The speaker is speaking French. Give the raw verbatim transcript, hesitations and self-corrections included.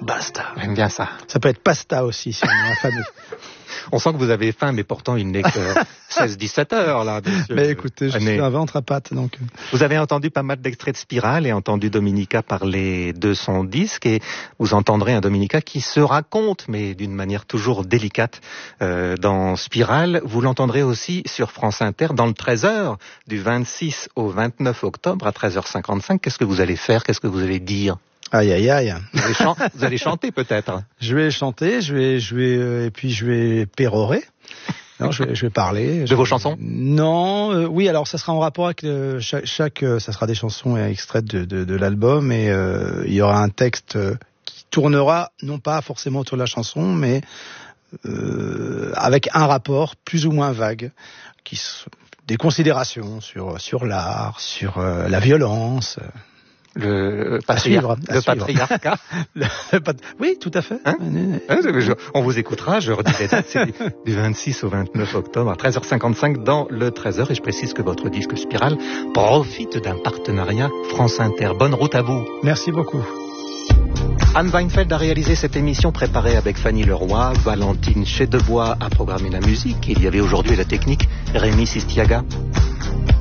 basta. J'aime bien ça. Ça peut être pasta aussi, si on est affamé. On sent que vous avez faim, mais pourtant il n'est que seize dix-sept heures, là, monsieur. Mais écoutez, je suis un ventre à pattes, donc... Vous avez entendu pas mal d'extraits de Spirale et entendu Dominica parler de son disque, et vous entendrez un Dominica qui se raconte, mais d'une manière toujours délicate, euh, dans Spirale. Vous l'entendrez aussi sur France Inter, dans le treize heures, du vingt-six au vingt-neuf octobre, à treize heures cinquante-cinq. Qu'est-ce que vous allez faire? Qu'est-ce que vous allez dire? Aïe, aïe, aïe. Vous allez, chan- vous allez chanter peut-être? Je vais chanter, je vais, je vais, euh, et puis je vais pérorer. Non, je vais, je vais parler. De je vos vais... chansons? Non, euh, oui, alors ça sera en rapport avec le, chaque, chaque euh, ça sera des chansons extraites de, de, de l'album, et euh, il y aura un texte euh, qui tournera, non pas forcément autour de la chanson, mais euh, avec un rapport plus ou moins vague, qui des considérations sur sur l'art, sur euh, la violence. Le, patriar- suivre, le patriarcat. le, le pat... Oui, tout à fait. Hein hein, je, on vous écoutera, je redis les dates, c'est du, du vingt-six au vingt-neuf octobre à treize heures cinquante-cinq dans le treize heures, et je précise que votre disque Spirale profite d'un partenariat France Inter. Bonne route à vous. Merci beaucoup. Anne Weinfeld a réalisé cette émission préparée avec Fanny Leroy, Valentine Chedebois a programmé la musique, il y avait aujourd'hui la technique, Rémi Sistiaga.